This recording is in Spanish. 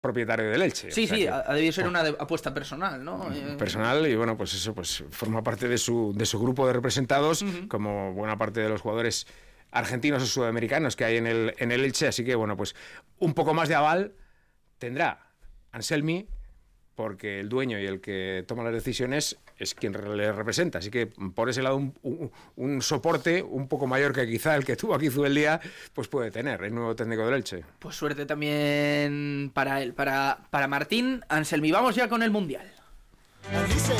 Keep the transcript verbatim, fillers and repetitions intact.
propietario del Elche. Sí, o sea sí, que, ha debido ser una de, apuesta personal, ¿no? Personal, y bueno, pues eso pues forma parte de su, de su grupo de representados, uh-huh. como buena parte de los jugadores argentinos o sudamericanos que hay en el, en el Elche, así que bueno, pues un poco más de aval tendrá Anselmi, porque el dueño y el que toma las decisiones es quien le representa, así que por ese lado un, un, un soporte un poco mayor que quizá el que tuvo aquí Zubeldía, pues puede tener el nuevo técnico del Elche. Pues suerte también para él, para, para Martín Anselmi. Vamos ya con el Mundial.